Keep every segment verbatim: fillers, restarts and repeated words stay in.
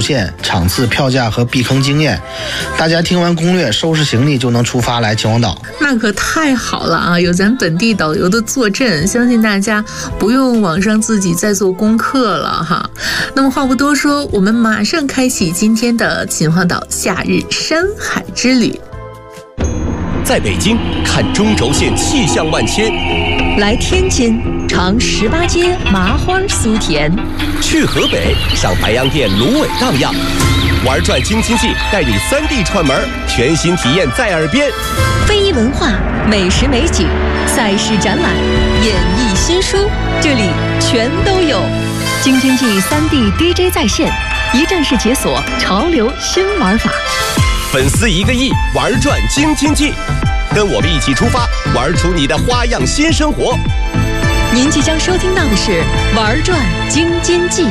线、场次、票价和避坑经验。大家听完攻略，收拾行李就能出发来秦皇岛。 那可太好了啊！有咱本地导游的坐镇，相信大家不用网上自己再做功课了哈。那么话不多说，我们马上开启今天的秦皇岛夏日山海之旅。 在北京看中轴线气象万千， 来天津尝十八街麻花酥甜， 去河北上白洋淀芦苇荡漾，玩转京津冀带你三地串门，全新体验在耳边。 非遗文化、美食美景、赛事展览、演艺新书，这里全都有。京津冀三地 D J 在线，一站式解锁潮流新玩法。 粉丝一个亿，玩转京津冀，跟我们一起出发，玩出你的花样新生活。 您即将收听到的是玩转京津冀。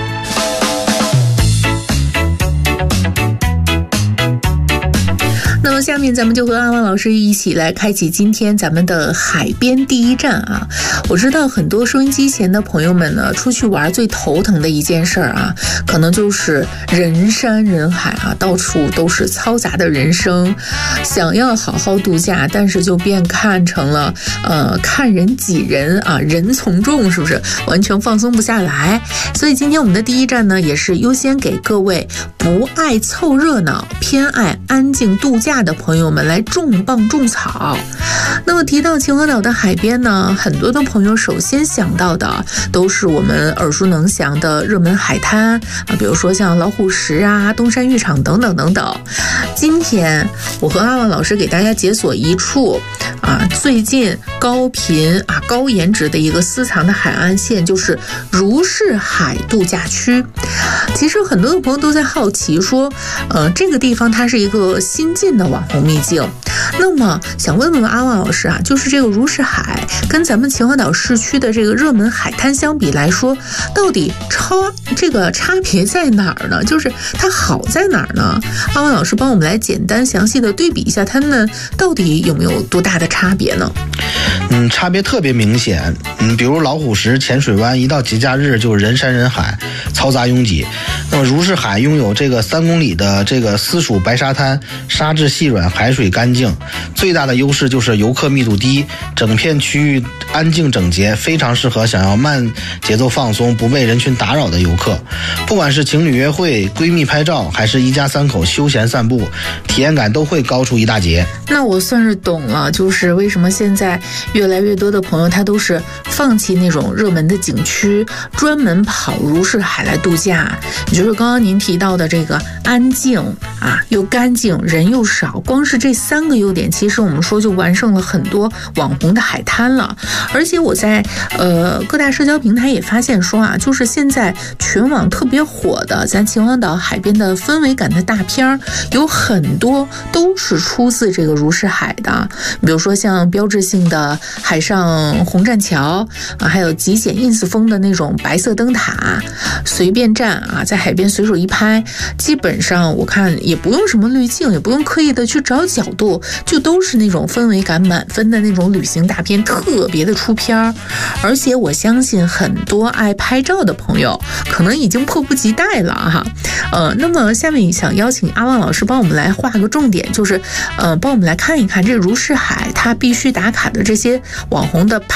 那么下面咱们就和阿旺老师一起来开启今天咱们的海边第一站啊！我知道很多收音机前的朋友们呢，出去玩最头疼的一件事儿啊，可能就是人山人海啊，到处都是嘈杂的人声，想要好好度假，但是就变看成了呃看人挤人啊，人从众，是不是完全放松不下来？所以今天我们的第一站呢，也是优先给各位不爱凑热闹、偏爱安静度假的朋友们来种棒种草。那么提到秦皇岛的海边呢，很多的朋友首先想到的都是我们耳熟能详的热门海滩啊，比如说像老虎石啊、东山浴场等等等等。今天我和阿旺老师给大家解锁一处啊，最近高频啊高颜值的一个私藏的海岸线，就是如是海度假区。其实很多的朋友都在好奇说，呃，这个地方它是一个新进的网红秘境。那么想问问阿旺老师啊，就是这个如是海跟咱们秦皇岛市区的这个热门海滩相比来说，到底差这个差别在哪儿呢？就是它好在哪儿呢？阿旺老师帮我们来简单详细的对比一下，它们到底有没有多大的差别呢？ 嗯，差别特别明显。嗯，比如老虎石浅水湾，一到节假日就人山人海，嘈杂拥挤。那么如是海拥有这个三公里的这个私属白沙滩，沙质细软，海水干净。最大的优势就是游客密度低，整片区域安静整洁，非常适合想要慢节奏放松、不被人群打扰的游客。不管是情侣约会、闺蜜拍照，还是一家三口休闲散步，体验感都会高出一大截。 那我算是懂了，就是为什么现在越来越多的朋友他都是放弃那种热门的景区，专门跑如是海来度假。也就是刚刚您提到的这个安静啊，又干净，人又少，光是这三个优点，其实我们说就完胜了很多网红的海滩了。而且我在呃各大社交平台也发现说啊，就是现在全网特别火的咱秦皇岛海边的氛围感的大片儿，有很多都是出自这个如是海的。比如说像标志性的海上红栈桥啊，还有极简 ins 风的那种白色灯塔，随便站啊，在海边随手一拍，基本上我看也不用什么滤镜，也不用刻意的去找角度，就都是那种氛围感满分的那种旅行大片，特别的出片儿。而且我相信很多爱拍照的朋友可能已经迫不及待了哈。呃，那么下面想邀请阿旺老师帮我们来画个重点，就是呃，帮我们来看一看这如是海它必须打卡的这些网红的